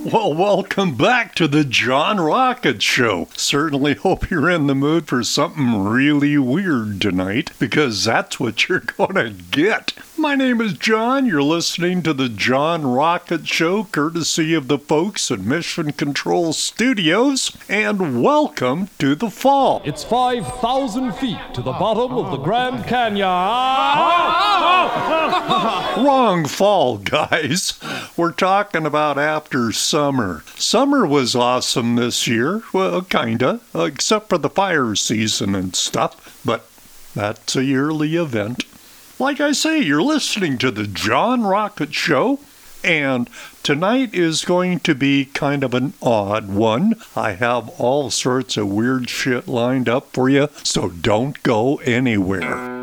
Well, welcome back to the John Rocket Show. Certainly hope you're in the mood for something really weird tonight, because that's what you're gonna get. My name is John. You're listening to the John Rocket Show, courtesy of the folks at Mission Control Studios, and welcome to the fall. It's 5,000 feet to the bottom of the Grand Canyon. Wrong fall, guys. We're talking about after summer. Summer was awesome this year. Well, kinda, except for the fire season and stuff, but that's a yearly event. Like I say, you're listening to the John Rocket Show, and tonight is going to be kind of an odd one. I have all sorts of weird shit lined up for you, so don't go anywhere.